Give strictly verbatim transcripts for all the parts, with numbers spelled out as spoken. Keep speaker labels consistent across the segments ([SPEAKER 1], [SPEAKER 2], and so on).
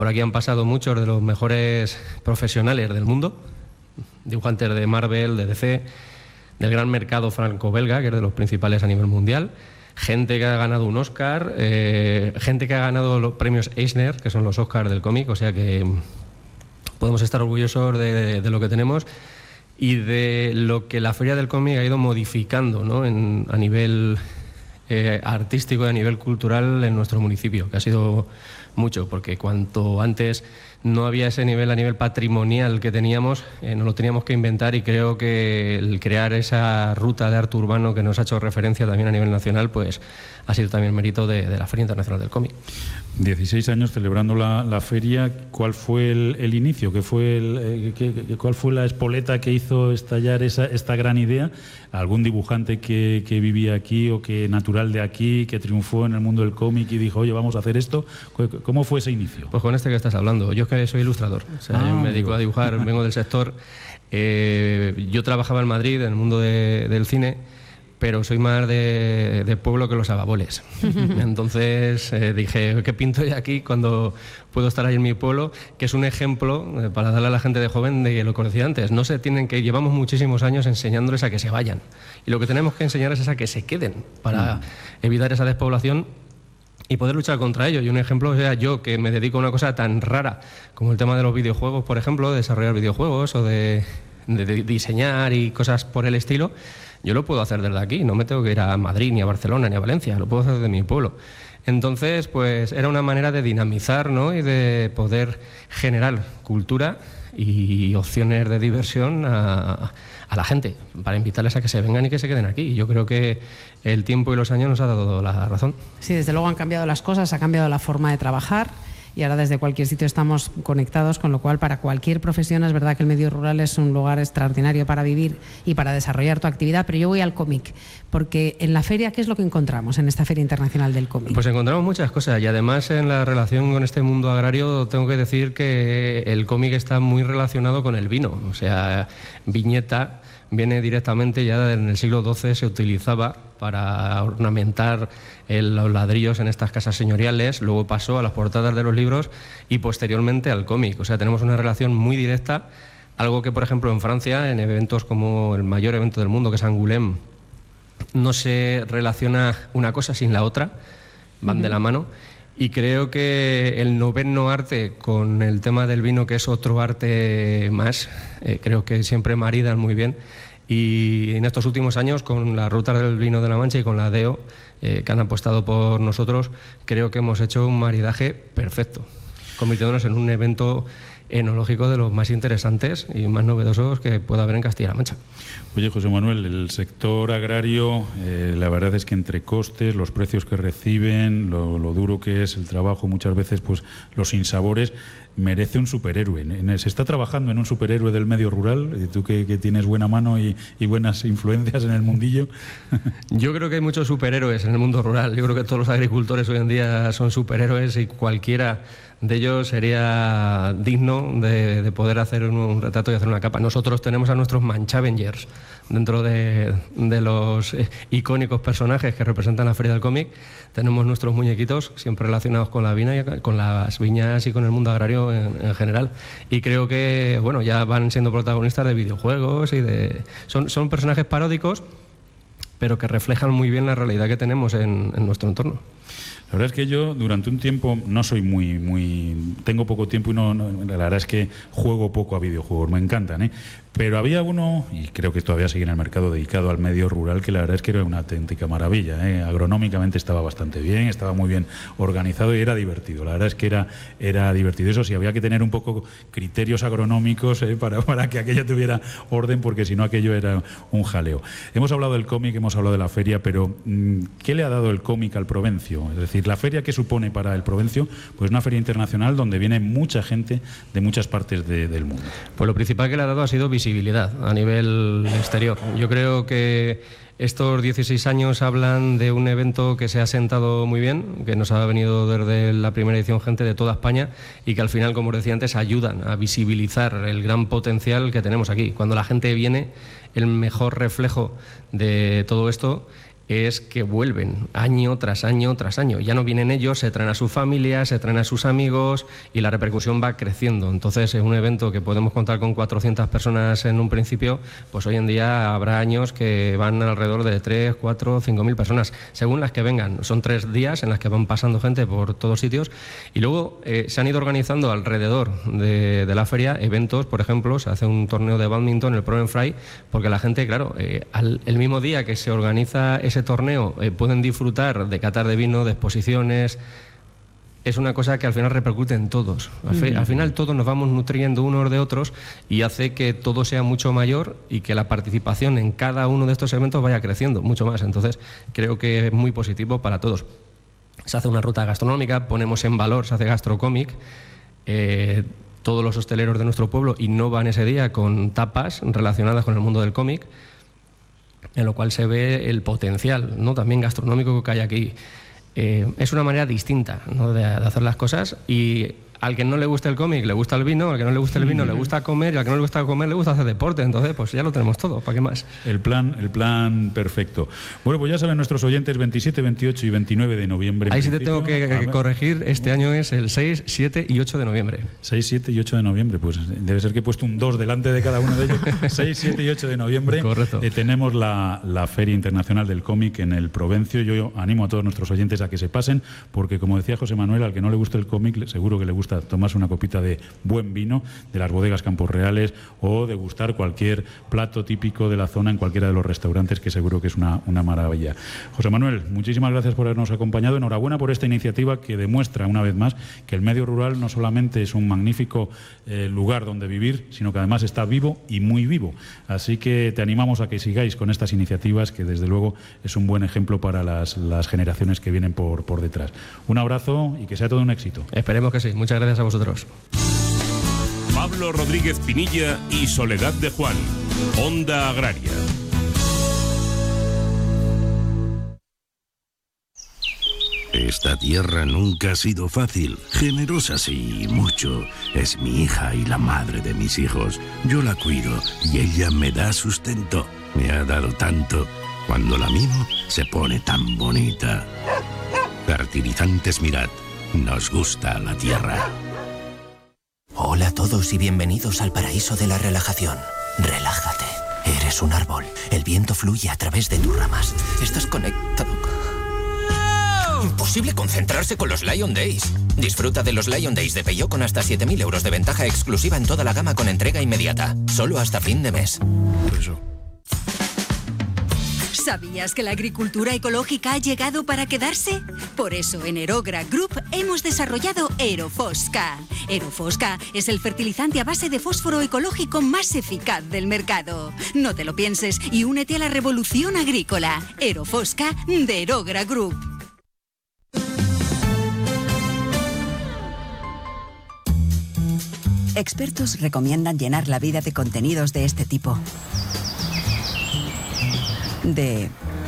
[SPEAKER 1] Por aquí han pasado muchos de los mejores profesionales del mundo, dibujantes de Marvel, de D C, del gran mercado franco-belga, que es de los principales a nivel mundial, gente que ha ganado un Oscar, eh, gente que ha ganado los premios Eisner, que son los Oscars del cómic, o sea que podemos estar orgullosos de, de lo que tenemos y de lo que la Feria del Cómic ha ido modificando, ¿no? en, a nivel eh, artístico y a nivel cultural en nuestro municipio, que ha sido mucho, porque cuanto antes no había ese nivel a nivel patrimonial que teníamos, eh, nos lo teníamos que inventar, y creo que el crear esa ruta de arte urbano que nos ha hecho referencia también a nivel nacional, pues ha sido también mérito de, de la Feria Internacional del Cómic.
[SPEAKER 2] dieciséis años celebrando la, la feria. ¿Cuál fue el, el inicio? ¿Qué fue el, eh, qué, qué, ¿Cuál fue la espoleta que hizo estallar esa, esta gran idea? ¿Algún dibujante que, que vivía aquí o que natural de aquí, que triunfó en el mundo del cómic y dijo, oye, vamos a hacer esto? ¿Cómo fue ese inicio?
[SPEAKER 1] Pues con este que estás hablando. Yo es que soy ilustrador, o sea, ah, yo me dedico digo. a dibujar, vengo del sector. Eh, yo trabajaba en Madrid, en el mundo de, del cine, pero soy más de, de pueblo que los ababoles. Entonces eh, dije, ¿qué pinto yo aquí cuando puedo estar ahí en mi pueblo? Que es un ejemplo eh, para darle a la gente de joven de lo que decía antes. No se tienen que, llevamos muchísimos años enseñándoles a que se vayan. Y lo que tenemos que enseñar es a que se queden para mm. evitar esa despoblación y poder luchar contra ello. Y un ejemplo sea yo, que me dedico a una cosa tan rara como el tema de los videojuegos, por ejemplo, de desarrollar videojuegos o de, de, de diseñar y cosas por el estilo. Yo lo puedo hacer desde aquí, no me tengo que ir a Madrid, ni a Barcelona, ni a Valencia, lo puedo hacer desde mi pueblo. Entonces, pues era una manera de dinamizar, ¿no? Y de poder generar cultura y opciones de diversión a, a la gente, para invitarles a que se vengan y que se queden aquí. Y yo creo que el tiempo y los años nos ha dado la razón.
[SPEAKER 3] Sí, desde luego han cambiado las cosas, ha cambiado la forma de trabajar. Y ahora desde cualquier sitio estamos conectados, con lo cual para cualquier profesión es verdad que el medio rural es un lugar extraordinario para vivir y para desarrollar tu actividad. Pero yo voy al cómic, porque en la feria, ¿qué es lo que encontramos en esta Feria Internacional del Cómic?
[SPEAKER 1] Pues encontramos muchas cosas, y además en la relación con este mundo agrario tengo que decir que el cómic está muy relacionado con el vino. O sea, viñeta viene directamente, ya en el siglo doce se utilizaba para ornamentar el, los ladrillos en estas casas señoriales, luego pasó a las portadas de los libros y posteriormente al cómic. O sea, tenemos una relación muy directa, algo que, por ejemplo, en Francia, en eventos como el mayor evento del mundo, que es Angoulême, no se relaciona una cosa sin la otra, van uh-huh. de la mano. Y creo que el noveno arte con el tema del vino, que es otro arte más, eh, creo que siempre maridan muy bien. Y en estos últimos años, con la Ruta del Vino de la Mancha y con la D E O, eh, que han apostado por nosotros, creo que hemos hecho un maridaje perfecto, convirtiéndonos en un evento enológico de los más interesantes y más novedosos que pueda haber en Castilla-La Mancha.
[SPEAKER 2] Oye, José Manuel, el sector agrario, eh, la verdad es que entre costes, los precios que reciben, lo, lo duro que es el trabajo, muchas veces pues los sinsabores, merece un superhéroe. Se está trabajando en un superhéroe del medio rural, y tú que, que tienes buena mano y, y buenas influencias en el mundillo.
[SPEAKER 1] Yo creo que hay muchos superhéroes en el mundo rural. Yo creo que todos los agricultores hoy en día son superhéroes, y cualquiera de ellos sería digno de, de poder hacer un, un retrato y hacer una capa. Nosotros tenemos a nuestros Manchavengers dentro de, de los eh, icónicos personajes que representan la Feria del Cómic. Tenemos nuestros muñequitos siempre relacionados con la viña, con las viñas y con el mundo agrario en, en general. Y creo que bueno, ya van siendo protagonistas de videojuegos y de son, son personajes paródicos, pero que reflejan muy bien la realidad que tenemos en, en nuestro entorno.
[SPEAKER 2] La verdad es que yo durante un tiempo no soy muy, muy tengo poco tiempo y no, no la verdad es que juego poco a videojuegos, me encantan, ¿eh? Pero había uno, y creo que todavía sigue en el mercado, dedicado al medio rural, que la verdad es que era una auténtica maravilla, ¿eh? Agronómicamente estaba bastante bien, estaba muy bien organizado y era divertido. La verdad es que era, era divertido. Eso sí, había que tener un poco criterios agronómicos, ¿eh? para, para que aquello tuviera orden, porque si no aquello era un jaleo. Hemos hablado del cómic, hemos hablado de la feria, pero ¿qué le ha dado el cómic al Provencio? Es decir, la feria, ¿qué supone para el Provencio? Pues una feria internacional donde viene mucha gente de muchas partes de, del mundo.
[SPEAKER 1] Pues lo principal que le ha dado ha sido visibilidad a nivel exterior. Yo creo que estos dieciséis años hablan de un evento que se ha sentado muy bien, que nos ha venido desde la primera edición gente de toda España y que al final, como os decía antes, ayudan a visibilizar el gran potencial que tenemos aquí. Cuando la gente viene, el mejor reflejo de todo esto es que vuelven año tras año tras año. Ya no vienen ellos, se traen a sus familias, se traen a sus amigos y la repercusión va creciendo. Entonces, es un evento que podemos contar con cuatrocientas personas en un principio, pues hoy en día habrá años que van alrededor de tres, cuatro, cinco mil personas, según las que vengan. Son tres días en las que van pasando gente por todos sitios y luego eh, se han ido organizando alrededor de, de la feria eventos. Por ejemplo, se hace un torneo de bádminton, el Pro en Fry, porque la gente, claro, eh, al, el mismo día que se organiza ese torneo eh, pueden disfrutar de catar de vino, de exposiciones. Es una cosa que al final repercute en todos. Al, fi- al final todos nos vamos nutriendo unos de otros y hace que todo sea mucho mayor y que la participación en cada uno de estos eventos vaya creciendo mucho más. Entonces creo que es muy positivo para todos. Se hace una ruta gastronómica, ponemos en valor, se hace gastrocómic. Eh, todos los hosteleros de nuestro pueblo innovan ese día con tapas relacionadas con el mundo del cómic, en lo cual se ve el potencial, ¿no?, también gastronómico que hay aquí. Eh, es una manera distinta, ¿no?, de, de hacer las cosas, y al que no le gusta el cómic le gusta el vino, al que no le gusta el vino le gusta comer, y al que no le gusta comer le gusta hacer deporte. Entonces, pues ya lo tenemos todo, ¿para qué más?
[SPEAKER 2] El plan, el plan perfecto. Bueno, pues ya saben nuestros oyentes, veintisiete, veintiocho y veintinueve de noviembre.
[SPEAKER 1] Ahí sí te tengo que, que corregir, este año es el seis, siete y ocho de noviembre.
[SPEAKER 2] seis, siete y ocho de noviembre, pues debe ser que he puesto un dos delante de cada uno de ellos. seis, siete y ocho de noviembre.
[SPEAKER 1] Correcto.
[SPEAKER 2] Eh, tenemos la, la Feria Internacional del Cómic en el Provencio. Yo, yo animo a todos nuestros oyentes a que se pasen, porque como decía José Manuel, al que no le guste el cómic, seguro que le gusta tomarse una copita de buen vino de las bodegas Campos Reales o degustar cualquier plato típico de la zona en cualquiera de los restaurantes, que seguro que es una, una maravilla. José Manuel, muchísimas gracias por habernos acompañado. Enhorabuena por esta iniciativa que demuestra una vez más que el medio rural no solamente es un magnífico eh, lugar donde vivir, sino que además está vivo y muy vivo. Así que te animamos a que sigáis con estas iniciativas, que desde luego es un buen ejemplo para las, las generaciones que vienen por, por detrás. Un abrazo y que sea todo un éxito.
[SPEAKER 1] Esperemos que sí. Muchas gracias a vosotros.
[SPEAKER 4] Pablo Rodríguez Pinilla y Soledad de Juan, Onda Agraria.
[SPEAKER 5] Esta tierra nunca ha sido fácil, generosa sí, mucho. Es mi hija y la madre de mis hijos. Yo la cuido y ella me da sustento. Me ha dado tanto. Cuando la mimo, se pone tan bonita. Fertilizantes Mirad. Nos gusta la tierra.
[SPEAKER 6] Hola a todos y bienvenidos al paraíso de la relajación. Relájate. Eres un árbol. El viento fluye a través de tus ramas. Estás conectado. Imposible concentrarse con los Lion Days. Disfruta de los Lion Days de Peugeot con hasta siete mil euros de ventaja exclusiva en toda la gama con entrega inmediata. Solo hasta fin de mes.
[SPEAKER 5] Eso.
[SPEAKER 7] ¿Sabías que la agricultura ecológica ha llegado para quedarse? Por eso en Aerogra Group hemos desarrollado Aerofosca. Aerofosca es el fertilizante a base de fósforo ecológico más eficaz del mercado. No te lo pienses y únete a la revolución agrícola. Aerofosca de Aerogra Group.
[SPEAKER 8] Expertos recomiendan llenar la vida de contenidos de este tipo. De...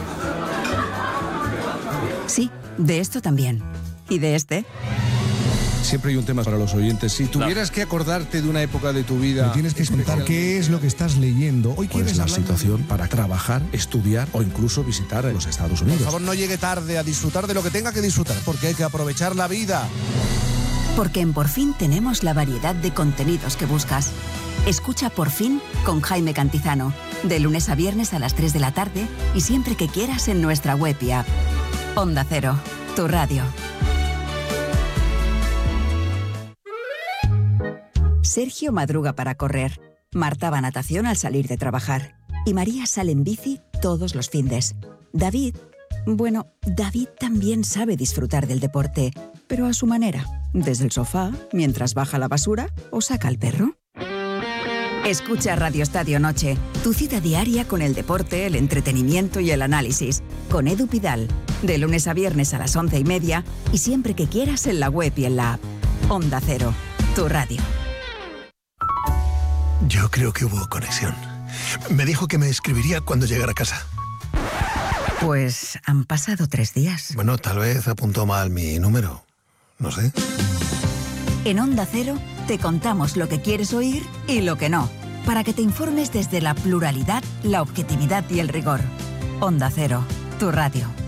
[SPEAKER 8] Sí, de esto también. ¿Y de este?
[SPEAKER 9] Siempre hay un tema para los oyentes. Si tuvieras que acordarte de una época de tu vida...
[SPEAKER 10] Me tienes que contar qué es lo que estás leyendo. Hoy
[SPEAKER 9] ¿Cuál es la situación de... para trabajar, estudiar o incluso visitar los Estados Unidos?
[SPEAKER 10] Por favor, no llegue tarde a disfrutar de lo que tenga que disfrutar, porque hay que aprovechar la vida.
[SPEAKER 8] Porque en Por Fin tenemos la variedad de contenidos que buscas. Escucha Por Fin con Jaime Cantizano, de lunes a viernes a las tres de la tarde y siempre que quieras en nuestra web y app. Onda Cero, tu radio. Sergio madruga para correr, Marta va a natación al salir de trabajar y María sale en bici todos los findes. David, bueno, David también sabe disfrutar del deporte, pero a su manera, desde el sofá, mientras baja la basura o saca al perro. Escucha Radio Estadio Noche, tu cita diaria con el deporte, el entretenimiento y el análisis, con Edu Pidal, de lunes a viernes a las once y media y siempre que quieras en la web y en la app. Onda Cero, tu radio.
[SPEAKER 11] Yo creo que hubo conexión. Me dijo que me escribiría cuando llegara a casa.
[SPEAKER 8] Pues han pasado tres días.
[SPEAKER 11] Bueno, tal vez apuntó mal mi número. No sé.
[SPEAKER 8] En Onda Cero te contamos lo que quieres oír y lo que no, para que te informes desde la pluralidad, la objetividad y el rigor. Onda Cero, tu
[SPEAKER 12] tu radio.